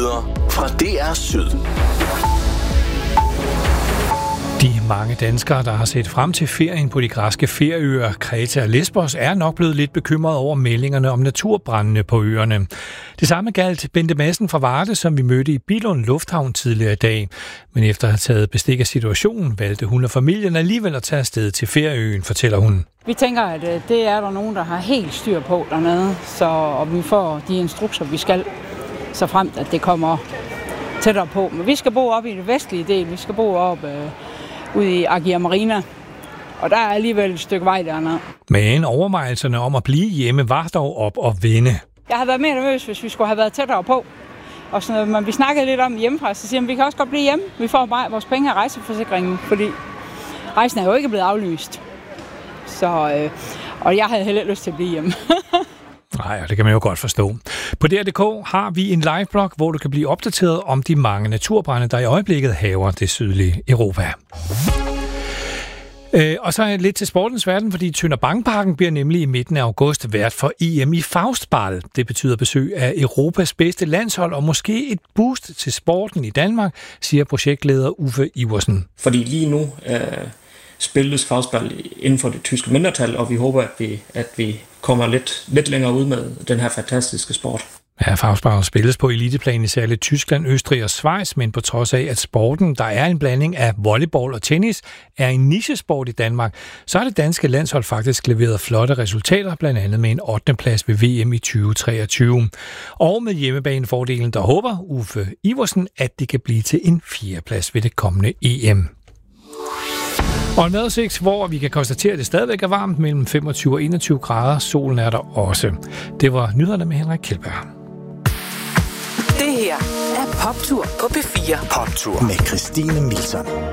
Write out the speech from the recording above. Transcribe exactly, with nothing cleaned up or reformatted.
Nyheder fra D R Syd. De mange danskere, der har set frem til ferien på de græske ferieøer Kreta og Lesbos, er nok blevet lidt bekymrede over meldingerne om naturbrændene på øerne. Det samme galt Bente Madsen fra Varde, som vi mødte i Billund Lufthavn tidligere i dag. Men efter at have taget bestik af situationen, valgte hun og familien alligevel at tage afsted til ferieøen, fortæller hun. Vi tænker, at det er der nogen, der har helt styr på dernede, så og vi får de instrukser, vi skal, så frem at det kommer tættere på. Men vi skal bo oppe i det vestlige del, vi skal bo oppe øh, ude i Agia Marina, og der er alligevel et stykke vej dernede. Men overvejelserne om at blive hjemme var dog op og vende. Jeg havde været mere nervøs, hvis vi skulle have været tættere på. Og sådan noget, men vi snakkede lidt om hjemmefra, så siger vi, vi kan også godt blive hjemme. Vi får bare vores penge af rejseforsikringen, fordi rejsen er jo ikke blevet aflyst. Så, øh, og jeg havde heller ikke lyst til at blive hjemme. Nej, det kan man jo godt forstå. På D R punktum d k har vi en liveblog, hvor du kan blive opdateret om de mange naturbrande, der i øjeblikket hærger det sydlige Europa. Øh, og så lidt til sportens verden, fordi Tønder Bankparken bliver nemlig i midten af august vært for E M i Faustball. Det betyder besøg af Europas bedste landshold og måske et boost til sporten i Danmark, siger projektleder Uffe Iversen. Fordi lige nu øh, spilles Faustball inden for det tyske mindretal, og vi håber, at vi, at vi kommer lidt, lidt længere ud med den her fantastiske sport. Ja, Faustball spilles på eliteplan i særligt Tyskland, Østrig og Schweiz, men på trods af, at sporten, der er en blanding af volleyball og tennis, er en nichesport i Danmark, så har det danske landshold faktisk leveret flotte resultater, blandt andet med en ottende plads ved V M i tyve treogtyve. Og med hjemmebanefordelen, der håber Uffe Iversen, at det kan blive til en fjerde plads ved det kommende E M. Og en vejrudsigt, hvor vi kan konstatere, at det stadigvæk er varmt mellem femogtyve og enogtyve grader. Solen er der også. Det var nyhederne med Henrik Kjeldberg. Det her er Poptur på P fire. Poptur med Christine Milson.